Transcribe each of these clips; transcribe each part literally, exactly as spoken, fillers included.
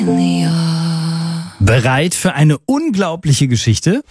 Bereit für eine unglaubliche Geschichte?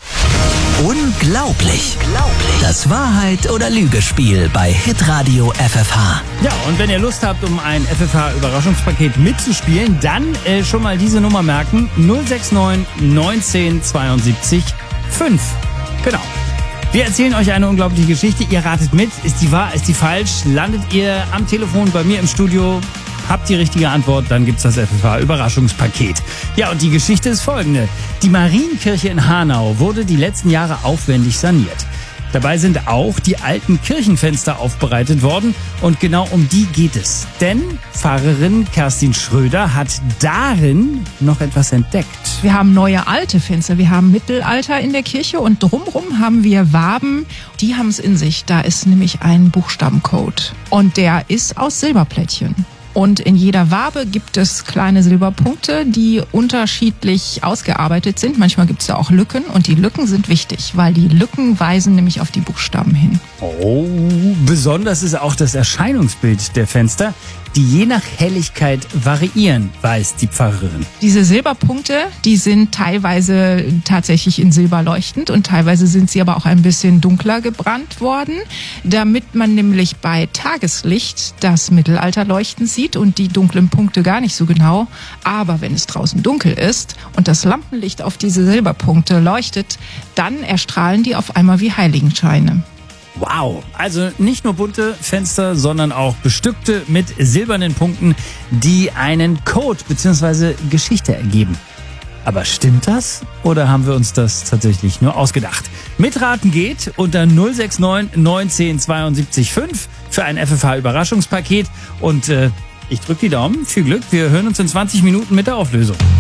Unglaublich. Das Wahrheit- oder Lügespiel bei Hitradio F F H. Ja, und wenn ihr Lust habt, um ein F F H-Überraschungspaket mitzuspielen, dann äh, schon mal diese Nummer merken. null sechs neun neunzehn zweiundsiebzig fünf. Genau. Wir erzählen euch eine unglaubliche Geschichte. Ihr ratet mit. Ist die wahr, ist die falsch? Landet ihr am Telefon bei mir im Studio? Habt die richtige Antwort, dann gibt's das F F H-Überraschungspaket. Ja, und die Geschichte ist folgende. Die Marienkirche in Hanau wurde die letzten Jahre aufwendig saniert. Dabei sind auch die alten Kirchenfenster aufbereitet worden und genau um die geht es. Denn Pfarrerin Kerstin Schröder hat darin noch etwas entdeckt. Wir haben neue alte Fenster, wir haben Mittelalter in der Kirche und drumherum haben wir Waben, die haben es in sich. Da ist nämlich ein Buchstabencode und der ist aus Silberplättchen. Und in jeder Wabe gibt es kleine Silberpunkte, die unterschiedlich ausgearbeitet sind. Manchmal gibt es da auch Lücken und die Lücken sind wichtig, weil die Lücken weisen nämlich auf die Buchstaben hin. Oh, besonders ist auch das Erscheinungsbild der Fenster, die je nach Helligkeit variieren, weiß die Pfarrerin. Diese Silberpunkte, die sind teilweise tatsächlich in Silber leuchtend und teilweise sind sie aber auch ein bisschen dunkler gebrannt worden, damit man nämlich bei Tageslicht das Mittelalter leuchten sieht und die dunklen Punkte gar nicht so genau. Aber wenn es draußen dunkel ist und das Lampenlicht auf diese Silberpunkte leuchtet, dann erstrahlen die auf einmal wie Heiligenscheine. Wow, also nicht nur bunte Fenster, sondern auch bestückte mit silbernen Punkten, die einen Code bzw. Geschichte ergeben. Aber stimmt das oder haben wir uns das tatsächlich nur ausgedacht? Mitraten geht unter null sechs neun neunzehn zweiundsiebzig fünf für ein F F H-Überraschungspaket und äh, ich drücke die Daumen, viel Glück, wir hören uns in zwanzig Minuten mit der Auflösung.